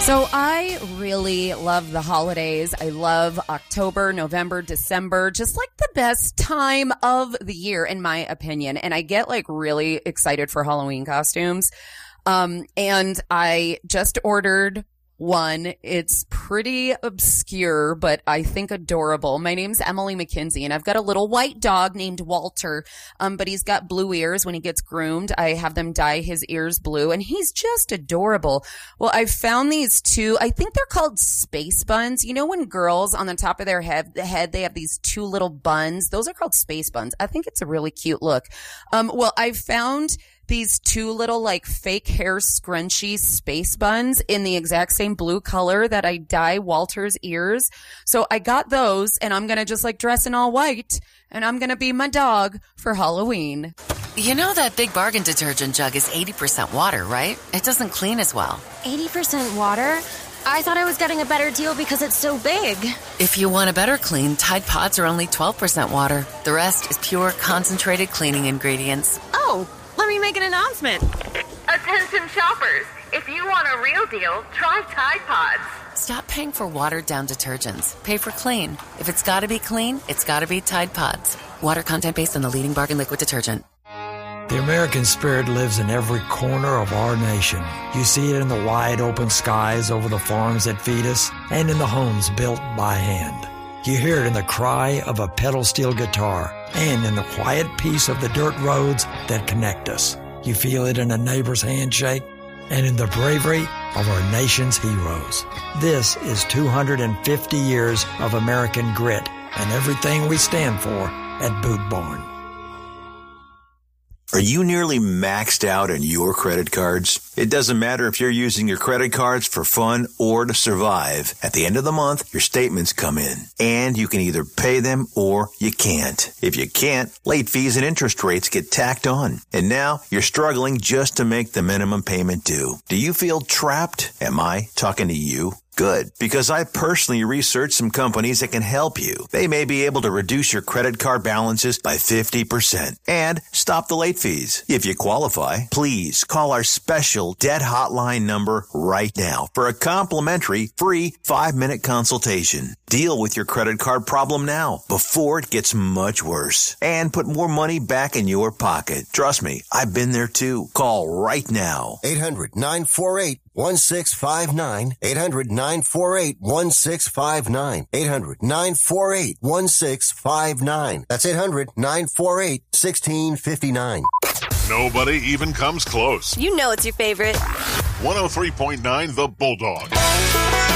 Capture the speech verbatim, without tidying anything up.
So I really love the holidays. I love October, November, December, just like the best time of the year, in my opinion. And I get like really excited for Halloween costumes. Um, and I just ordered one. It's pretty obscure, but I think adorable. My name's Emily McKinsey, and I've got a little white dog named Walter, um, but he's got blue ears when he gets groomed. I have them dye his ears blue, and he's just adorable. Well, I found these two, I think they're called space buns. You know when girls on the top of their head, the head, they have these two little buns? Those are called space buns. I think it's a really cute look. Um, well, I found these two little like fake hair scrunchy space buns in the exact same blue color that I dye Walter's ears. So I got those, and I'm going to just like dress in all white, and I'm going to be my dog for Halloween. You know that Big Bargain detergent jug is eighty percent water, right? It doesn't clean as well. eighty percent water? I thought I was getting a better deal because it's so big. If you want a better clean, Tide Pods are only twelve percent water. The rest is pure concentrated cleaning ingredients. Oh, let me make an announcement. Attention shoppers, if you want a real deal, try Tide Pods. Stop paying for watered-down detergents. Pay for clean. If it's got to be clean, it's got to be Tide Pods. Water content based on the leading Bargain liquid detergent. The American spirit lives in every corner of our nation. You see it in the wide open skies over the farms that feed us and in the homes built by hand. You hear it in the cry of a pedal steel guitar and in the quiet peace of the dirt roads that connect us. You feel it in a neighbor's handshake and in the bravery of our nation's heroes. This is two hundred fifty years of American grit and everything we stand for at Boot Barn. Are you nearly maxed out on your credit cards? It doesn't matter if you're using your credit cards for fun or to survive. At the end of the month, your statements come in, and you can either pay them or you can't. If you can't, late fees and interest rates get tacked on. And now you're struggling just to make the minimum payment due. Do you feel trapped? Am I talking to you? Good, because I personally researched some companies that can help you. They may be able to reduce your credit card balances by fifty percent and stop the late fees. If you qualify, please call our special debt hotline number right now for a complimentary free five-minute consultation. Deal with your credit card problem now before it gets much worse and put more money back in your pocket. Trust me, I've been there too. Call right now. eight hundred nine four eight one six five nine. eight hundred nine four eight one six five nine. eight hundred nine four eight one six five nine. That's eight hundred nine four eight one six five nine. Nobody even comes close. You know it's your favorite. one oh three point nine The Bulldog.